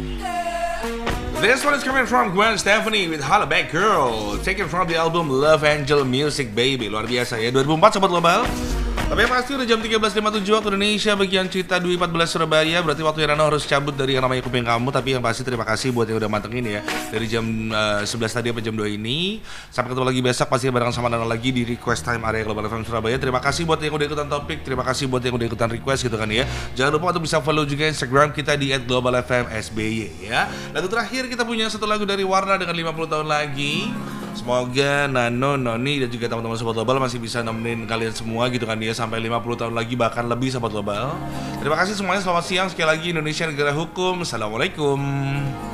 This one is coming from Gwen Stefani with Holla Back Girl, taken from the album Love Angel Music Baby. Luar biasa ya, 2004 Sobat Global. Tapi yang pasti udah jam 13.57 waktu Indonesia bagian Cita Dwi 14 Surabaya. Berarti waktu Rano harus cabut dari yang namanya Kuping Kamu. Tapi yang pasti terima kasih buat yang udah mantengin ya. Dari jam 11 tadi sampai jam 2 ini. Sampai ketemu lagi besok pasti bareng sama Nano lagi di Request Time area Global FM Surabaya. Terima kasih buat yang udah ikutan topik. Terima kasih buat yang udah ikutan request gitu kan ya. Jangan lupa untuk bisa follow juga Instagram kita di @globalfmsby ya. Lagu terakhir kita punya satu lagu dari Warna dengan 50 tahun lagi. Semoga Nano, Noni dan juga teman-teman Sobat Global masih bisa nemenin kalian semua gitu kan ya sampai 50 tahun lagi bahkan lebih Sobat Global. Terima kasih semuanya, selamat siang sekali lagi Indonesia negara hukum. Assalamualaikum.